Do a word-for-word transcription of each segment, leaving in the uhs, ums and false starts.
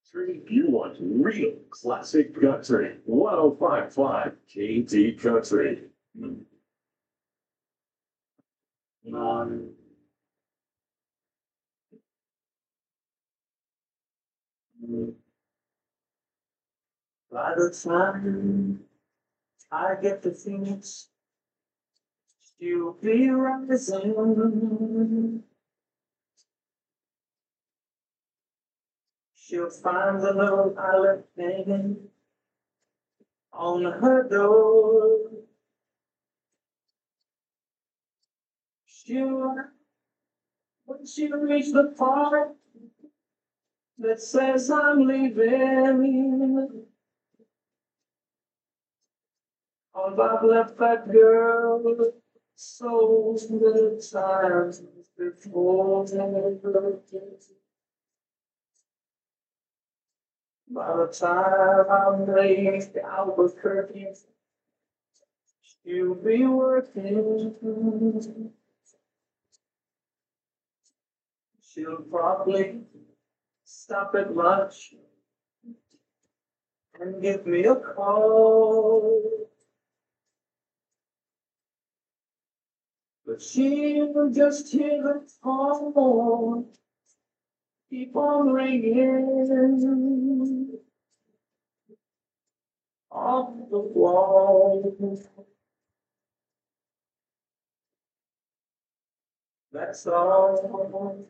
Country, you want real classic country. one oh five point five K T Country. Um, By the time I get the things, you'll be rising. She'll find the little island hanging on her door. She'll, when she reaches the part that says I'm leaving, oh, I've left that girl so many times before. By the time I'm laid Albuquerque, she'll be working. She'll probably stop at lunch and give me a call. But she'll just hear the phone keep on ringing off the wall. That's all.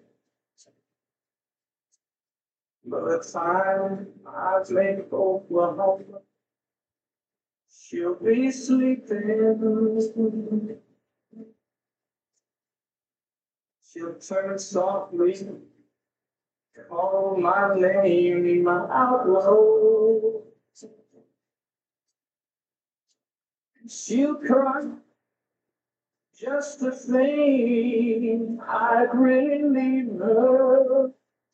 By the time I make Oklahoma, she'll be sleeping. She'll turn softly, call my name out loud. She'll cry just the thing I'd really love.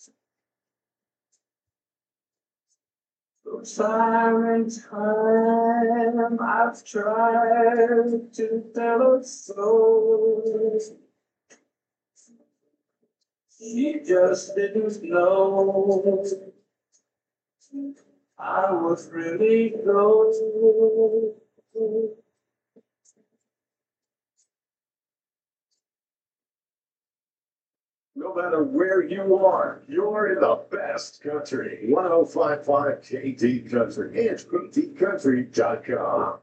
So siren time, I've tried to tell her so. She just didn't know I was really close. No matter where you are, you're in the best country. one oh five point five K T Country and K T country dot com.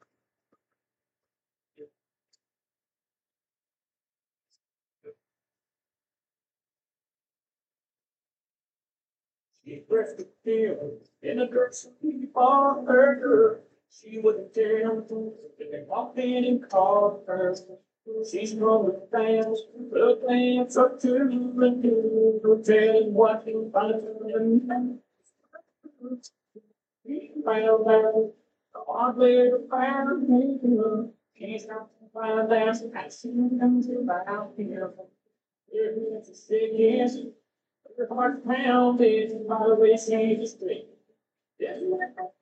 She pressed the field in a grocery for her. She wouldn't tell them if they walked in and called her. She's from the fans, the fans up to the new, telling what you find. He found out the hard way to find me. She's not to find out, I see them about him. It's a sick yes. Her heart pounded by the way she street.